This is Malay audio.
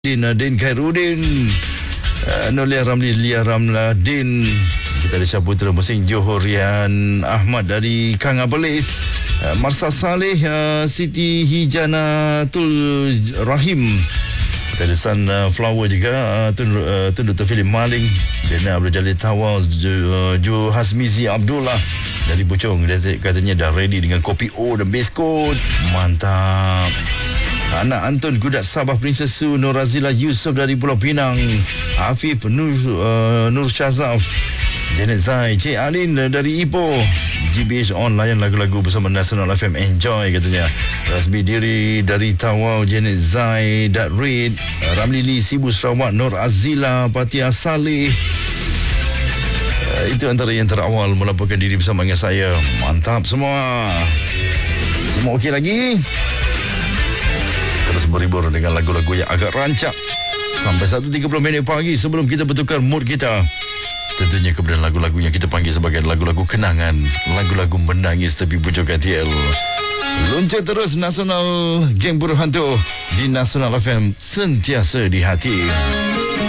Din Khairuddin, Nolia Ramli, Lia Ramladin. Kita ada Syaputra Musim Johor, Rian Ahmad dari Kang Abelis, Marsa Saleh, Siti Hijanatul Rahim. Kita ada Sunflower juga, Tun Dr. Philip Maling, Dena Abdul Jalil Tawaz, Jo Hasmizi Abdullah dari Puchong. Dia katanya dah ready dengan kopi O dan biskut. Mantap. Anak Anton Gudat Sabah Princess Su, Nur Razila Yusof dari Pulau Pinang, Afif Nur Shazaf, Janet Zai, Cik Alin dari Ipoh. GBH on layan lagu-lagu bersama National FM, enjoy katanya. Rasmi Diri dari Tawau, Janet Zai, Dat Reid, Ramli Lee Sibu Sarawak, Nur Azila, Patia Saleh. Itu antara yang terawal melaporkan diri bersama dengan saya. Mantap semua. Semua okey lagi? Terus berhibur dengan lagu-lagu yang agak rancak sampai 1.30 minit pagi sebelum kita bertukar mood kita. Tentunya kepada lagu-lagu yang kita panggil sebagai lagu-lagu kenangan, lagu-lagu menangis tepi pucuk KTL. Luncur terus Nasional Geng Buruh Hantu di Nasional FM, sentiasa di hati.